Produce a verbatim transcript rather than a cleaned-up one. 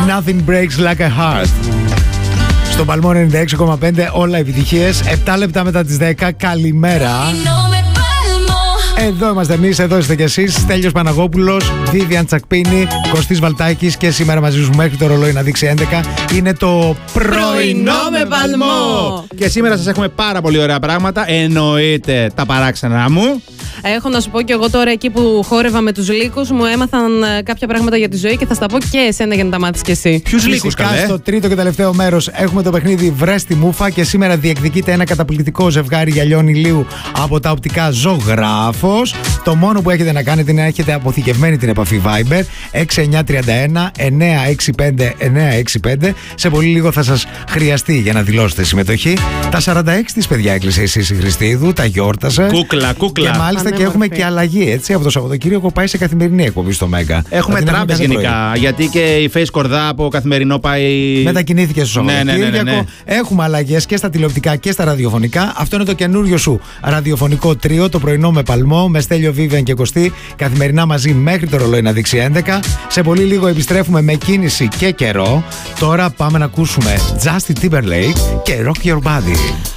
Nothing breaks like a heart. Στον Παλμό ενενήντα έξι κόμμα πέντε όλα επιτυχίες. επτά λεπτά μετά τις δέκα. Καλημέρα. Εδώ είμαστε εμείς, εδώ είστε κι εσείς. Στέλιος Παναγόπουλος, Βίβιαν Τσακπίνη, Κωστής Βαλτάκης και σήμερα μαζί σου μέχρι το ρολόι να δείξει έντεκα. Είναι το πρωινό με Παλμό. Και σήμερα σας έχουμε πάρα πολύ ωραία πράγματα. Εννοείται τα παράξενα μου. Έχω να σου πω κι εγώ τώρα εκεί που χόρευα με τους λύκους μου έμαθαν κάποια πράγματα για τη ζωή και θα στα πω και εσένα για να τα μάθεις κι εσύ. Ποιους λύκους, καλέ? Στο τρίτο και τελευταίο μέρος έχουμε το παιχνίδι Βρες τη Μούφα και σήμερα διεκδικείται ένα καταπληκτικό ζευγάρι γυαλιών ηλίου από τα οπτικά Ζωγράφος. Το μόνο που έχετε να κάνετε είναι να έχετε αποθηκευμένη την επαφή Viber έξι εννιά τρία ένα εννιά έξι πέντε εννιά έξι πέντε. Σε πολύ λίγο θα σας χρειαστεί για να δηλώσετε συμμετοχή. Τα σαράντα έξι της παιδιά έκλεισε η Σύση Χριστίδου, τα γιόρτασε. Κούκλα, κούκλα. Και μάλιστα και έχουμε και αλλαγή, έτσι. Από το Σαββατοκύριακο πάει σε καθημερινή εκπομπή στο Μέγκα. Έχουμε τράμπες γενικά. Γιατί και η Face Κορδά από καθημερινό πάει. Μετακινήθηκε στο Σαββατοκύριακο. Ναι, ναι, ναι, ναι. Έχουμε αλλαγές και στα τηλεοπτικά και στα ραδιοφωνικά. Αυτό είναι το καινούριο σου ραδιοφωνικό τρίο, το πρωινό με Παλμό, με Στέλιο, Βίβιαν και Κωστή. Καθημερινά μαζί μέχρι το ρολόι να δείξει έντεκα. Σε πολύ λίγο επιστρέφουμε με κίνηση και καιρό. Τώρα πάμε να ακούσουμε Justin Timberlake και Rock Your Body.